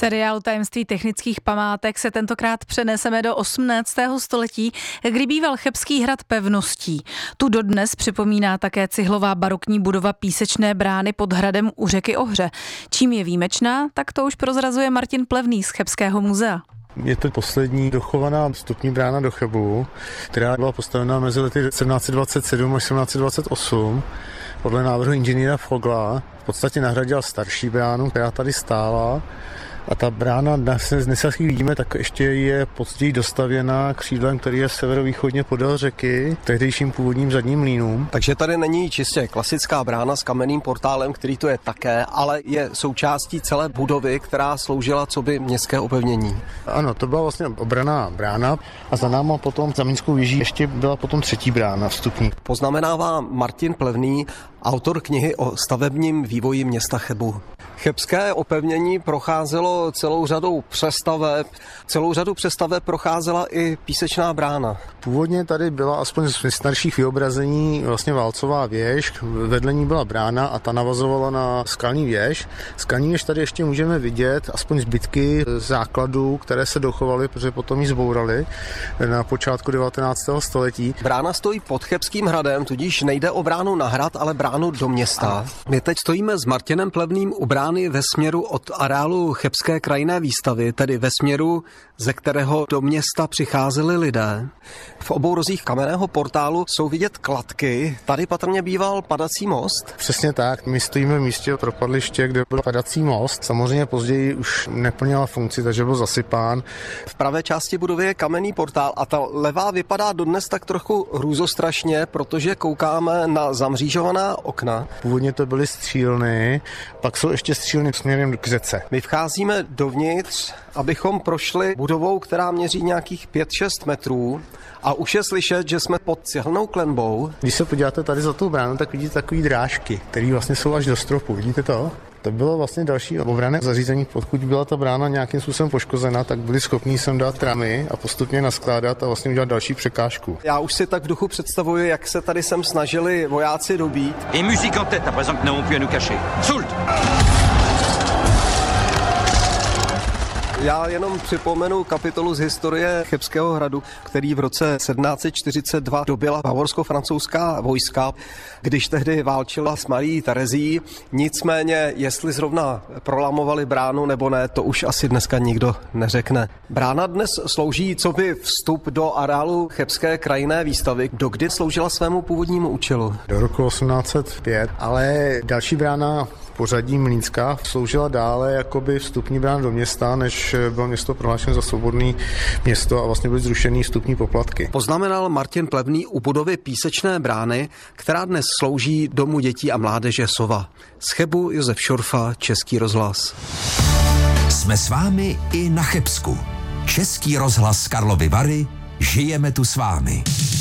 seriálu Tajemství technických památek se tentokrát přeneseme do 18. století, kdy býval Chebský hrad pevností. Tu dodnes připomíná také cihlová barokní budova Písečné brány pod hradem u řeky Ohře. Čím je výjimečná, tak to už prozrazuje Martin Plevný z Chebského muzea. Je to poslední dochovaná vstupní brána do Chebu, která byla postavena mezi lety 1727 až 1728 podle návrhu inženýra Fogla. V podstatě nahradila starší bránu, která tady stála. A ta brána, dnes jak vidíme, tak ještě je později dostavěná křídlem, který je severovýchodně podél řeky, tehdejším původním zadním mlýnům. Takže tady není čistě klasická brána s kamenným portálem, který tu je také, ale je součástí celé budovy, která sloužila coby městské opevnění. Ano, to byla vlastně obranná brána a za náma potom, za mlýnskou věží, ještě byla potom třetí brána vstupní. Poznamenává Martin Plevný, autor knihy o stavebním vývoji města Chebu. Chebské opevnění procházelo celou řadou přestaveb. Celou řadu přestaveb procházela i Písečná brána. Původně tady byla aspoň z starších vyobrazení vlastně válcová věž, vedle ní byla brána a ta navazovala na skalní věž. Skalní věž tady ještě můžeme vidět aspoň zbytky základů, které se dochovaly, protože potom ji zbourali na počátku 19. století. Brána stojí pod Chebským hradem, tudíž nejde o bránu na hrad, ale bránu do města. My teď stojíme s Martinem Plevným u brány ve směru od areálu Chebské krajinné výstavy, tedy ve směru, ze kterého do města přicházeli lidé. V obou rozích kamenného portálu jsou vidět kladky. Tady patrně býval padací most. Přesně tak, my stojíme v místě propadliště, kde byl padací most. Samozřejmě později už neplnila funkci, takže byl zasypán. V pravé části budovy je kamenný portál a ta levá vypadá dodnes tak trochu hrůzostrašně, protože koukáme na zamřížovaná okna. Původně to byly střílny, pak jsou ještě střílny směrem k řece. My vcházíme dovnitř, abychom prošli budovou, která měří nějakých 5-6 metrů a už je slyšet, že jsme pod cihelnou klenbou. Když se podíváte tady za tou bránou, tak vidíte takové drážky, které vlastně jsou až do stropu. Vidíte to? To bylo vlastně další obranné zařízení, pokud byla ta brána nějakým způsobem poškozena, tak byli schopní sem dát tramy a postupně naskládat a vlastně udělat další překážku. Já už si tak v duchu představuji, jak se tady sem snažili vojáci dobít. Et musique en tête, à présent que nous n'avons plus à nous cacher. Soult! Já jenom připomenu kapitolu z historie Chebského hradu, který v roce 1742 dobyla bavorsko-francouzská vojska, když tehdy válčila s Marií Terezí. Nicméně, jestli zrovna prolamovali bránu nebo ne, to už asi dneska nikdo neřekne. Brána dnes slouží coby vstup do areálu Chebské krajinné výstavy. Dokdy sloužila svému původnímu účelu? Do roku 1805, ale další brána pořadí mlýnská sloužila dále jakoby vstupní brána do města, než bylo město prohlášeno za svobodné město a vlastně byly zrušený vstupní poplatky. Poznamenal Martin Plevný u budovy Písečné brány, která dnes slouží Domu dětí a mládeže Sova. Z Chebu Josef Šorfa, Český rozhlas. Jsme s vámi i na Chebsku. Český rozhlas Karlovy Vary, žijeme tu s vámi.